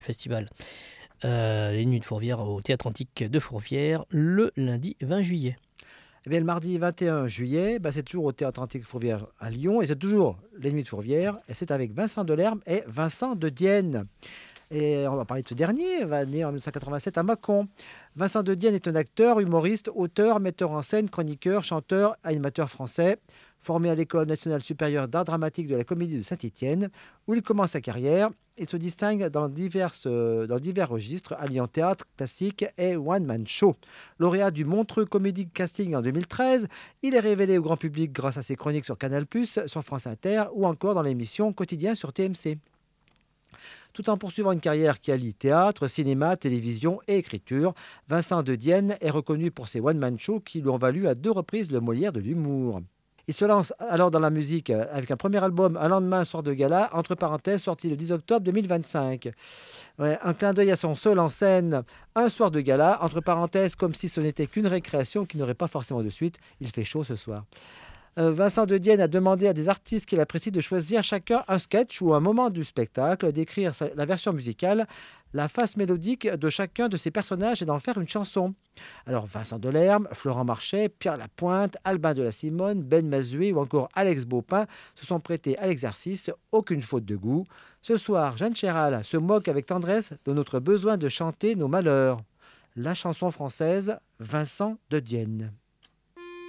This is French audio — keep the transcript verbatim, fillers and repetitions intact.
festival. Heu, les Nuits de Fourvière au Théâtre Antique de Fourvière, le lundi vingt juillet. Eh bien, le mardi vingt et un juillet, bah, c'est toujours au Théâtre Antique Fourvière à Lyon et c'est toujours les Nuits de Fourvière et c'est avec Vincent Delerme et Vincent de Dienne. Et on va parler de ce dernier, va né en mille neuf cent quatre-vingt-sept à Mâcon. Vincent de Dienne est un acteur, humoriste, auteur, metteur en scène, chroniqueur, chanteur, animateur français, formé à l'École nationale supérieure d'art dramatique de la Comédie de Saint-Étienne, où il commence sa carrière. Il se distingue dans, diverses, euh, dans divers registres, alliant théâtre classique et one-man show. Lauréat du Montreux Comedy Casting en deux mille treize, il est révélé au grand public grâce à ses chroniques sur Canal+, sur France Inter ou encore dans l'émission Quotidien sur T M C. Tout en poursuivant une carrière qui allie théâtre, cinéma, télévision et écriture, Vincent de Dienne est reconnu pour ses one-man shows qui lui ont valu à deux reprises le Molière de l'humour. Il se lance alors dans la musique avec un premier album, Un lendemain, soir de gala, entre parenthèses, sorti le dix octobre deux mille vingt-cinq. Ouais, un clin d'œil à son seul en scène, Un soir de gala, entre parenthèses, comme si ce n'était qu'une récréation qui n'aurait pas forcément de suite. Il fait chaud ce soir. Euh, Vincent de Dienne a demandé à des artistes qu'il apprécie de choisir chacun un sketch ou un moment du spectacle, d'écrire sa- la version musicale, la face mélodique de chacun de ses personnages et d'en faire une chanson. Alors Vincent Delerme, Florent Marchais, Pierre Lapointe, Albin de la Simone, Ben Mazué ou encore Alex Baupin se sont prêtés à l'exercice, aucune faute de goût. Ce soir, Jeanne Chéral se moque avec tendresse de notre besoin de chanter nos malheurs. La chanson française, Vincent de Dienne.